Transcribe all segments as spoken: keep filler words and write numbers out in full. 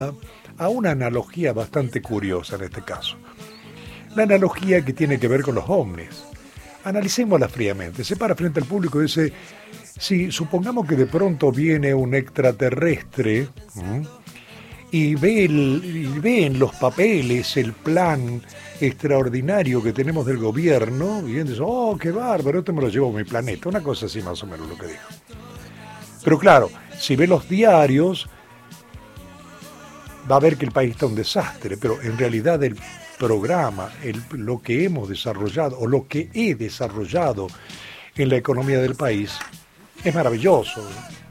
a una analogía bastante curiosa en este caso. La analogía que tiene que ver con los ovnis. Analicémosla fríamente. Se para frente al público y dice, si supongamos que de pronto viene un extraterrestre ¿m? y ve, el, y ve en los papeles el plan extraordinario que tenemos del gobierno, y dice, oh, qué bárbaro, esto me lo llevo a mi planeta. Una cosa así más o menos lo que dijo. Pero claro, si ve los diarios, va a ver que el país está un desastre, pero en realidad el programa, el, lo que hemos desarrollado o lo que he desarrollado en la economía del país es maravilloso.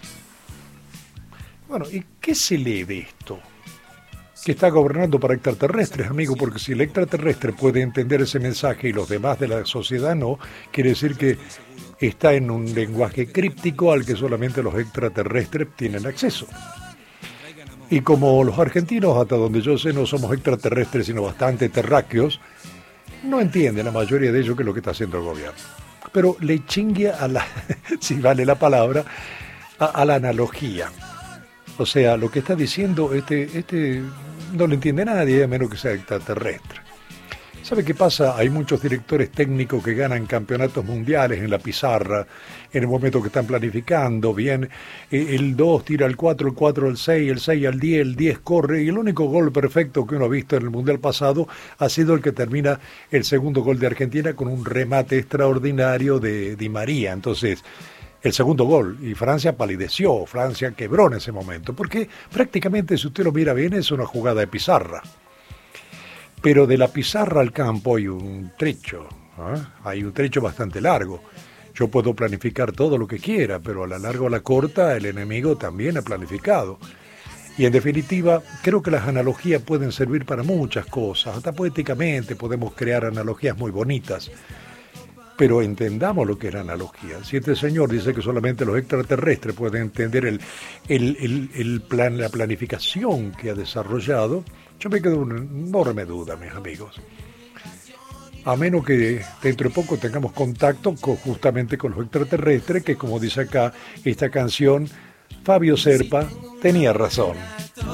Bueno, ¿y qué se lee de esto? Que está gobernando para extraterrestres, amigo, porque si el extraterrestre puede entender ese mensaje y los demás de la sociedad no, quiere decir que está en un lenguaje críptico al que solamente los extraterrestres tienen acceso. Y como los argentinos, hasta donde yo sé, no somos extraterrestres, sino bastante terráqueos, no entiende la mayoría de ellos qué es lo que está haciendo el gobierno. Pero le chingue a la, si vale la palabra, a, a la analogía. O sea, lo que está diciendo, este, este no lo entiende nadie, a menos que sea extraterrestre. ¿Sabe qué pasa? Hay muchos directores técnicos que ganan campeonatos mundiales en la pizarra, en el momento que están planificando, bien, el dos tira al cuatro, el cuatro al seis, el seis al diez, el diez corre, y el único gol perfecto que uno ha visto en el Mundial pasado ha sido el que termina el segundo gol de Argentina con un remate extraordinario de Di María. Entonces, el segundo gol, y Francia palideció, Francia quebró en ese momento, porque prácticamente, si usted lo mira bien, es una jugada de pizarra. Pero de la pizarra al campo hay un trecho, ¿eh? Hay un trecho bastante largo. Yo puedo planificar todo lo que quiera, pero a la larga o a la corta el enemigo también ha planificado. Y en definitiva, creo que las analogías pueden servir para muchas cosas, hasta poéticamente podemos crear analogías muy bonitas. Pero entendamos lo que es la analogía. Si este señor dice que solamente los extraterrestres pueden entender el, el, el, el plan, la planificación que ha desarrollado, yo me quedo una enorme duda, mis amigos. A menos que dentro de poco tengamos contacto con, justamente con los extraterrestres, que como dice acá esta canción, Fabio Serpa tenía razón.